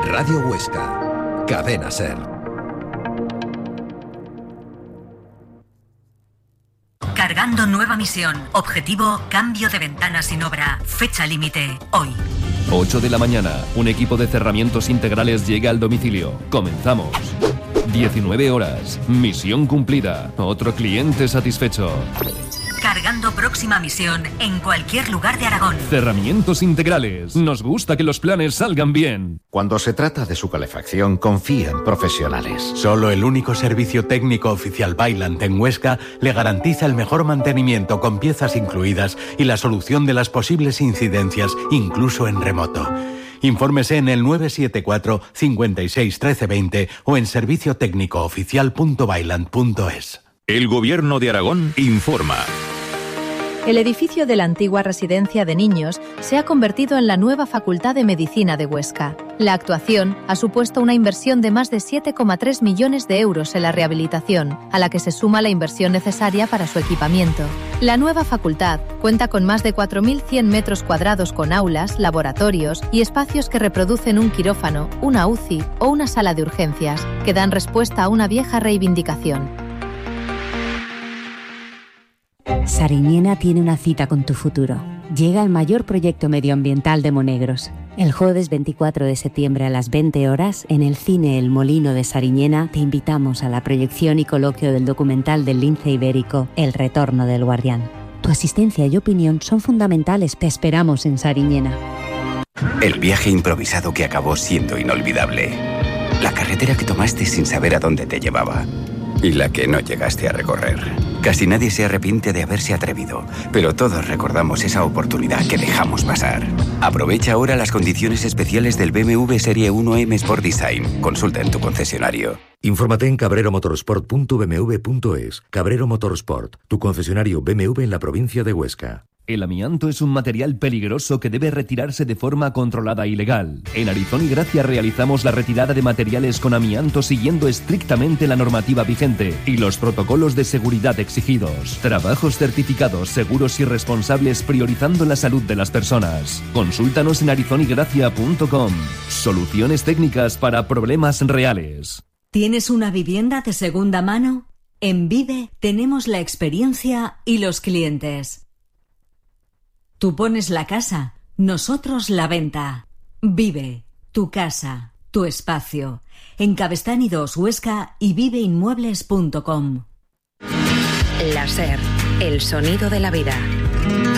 Radio Huesca, Cadena SER. Cargando nueva misión. Objetivo, cambio de ventana sin obra. Fecha límite, hoy. 8 de la mañana, un equipo de cerramientos integrales llega al domicilio. Comenzamos. 19 horas, misión cumplida. Otro cliente satisfecho. Cargando próxima misión en cualquier lugar de Aragón. Cerramientos integrales. Nos gusta que los planes salgan bien. Cuando se trata de su calefacción, confía en profesionales. Solo el único servicio técnico oficial Vaillant en Huesca le garantiza el mejor mantenimiento con piezas incluidas y la solución de las posibles incidencias, incluso en remoto. Infórmese en el 974 56 13 20 o en serviciotecnicooficial.vaillant.es. El Gobierno de Aragón informa. El edificio de la antigua residencia de niños se ha convertido en la nueva Facultad de Medicina de Huesca. La actuación ha supuesto una inversión de más de 7,3 millones de euros en la rehabilitación, a la que se suma la inversión necesaria para su equipamiento. La nueva facultad cuenta con más de 4.100 metros cuadrados con aulas, laboratorios y espacios que reproducen un quirófano, una UCI o una sala de urgencias, que dan respuesta a una vieja reivindicación. Sariñena tiene una cita con tu futuro. Llega el mayor proyecto medioambiental de Monegros. El jueves 24 de septiembre a las 20 horas, en el cine El Molino de Sariñena, te invitamos a la proyección y coloquio del documental del lince ibérico El retorno del guardián. Tu asistencia y opinión son fundamentales. Te esperamos en Sariñena. El viaje improvisado que acabó siendo inolvidable. La carretera que tomaste sin saber a dónde te llevaba. Y la que no llegaste a recorrer. Casi nadie se arrepiente de haberse atrevido, pero todos recordamos esa oportunidad que dejamos pasar. Aprovecha ahora las condiciones especiales del BMW Serie 1 M Sport Design. Consulta en tu concesionario. Infórmate en cabreromotorsport.bmw.es. Cabrero Motorsport, tu concesionario BMW en la provincia de Huesca. El amianto es un material peligroso que debe retirarse de forma controlada y legal. En Arizón y Gracia realizamos la retirada de materiales con amianto siguiendo estrictamente la normativa vigente y los protocolos de seguridad exigidos. Trabajos certificados, seguros y responsables priorizando la salud de las personas. Consúltanos en arizonygracia.com. Soluciones técnicas para problemas reales. ¿Tienes una vivienda de segunda mano? En Vive tenemos la experiencia y los clientes. Tú pones la casa, nosotros la venta. Vive, tu casa, tu espacio. En Cabestany 2, Huesca y viveinmuebles.com. La SER, el sonido de la vida.